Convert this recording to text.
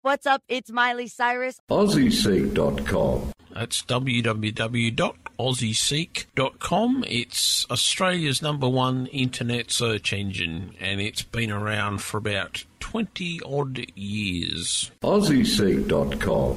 What's up? It's Miley Cyrus. AussieSeek.com. That's www.aussieseek.com. It's Australia's #1 internet search engine, and it's been around for about 20-odd years. AussieSeek.com.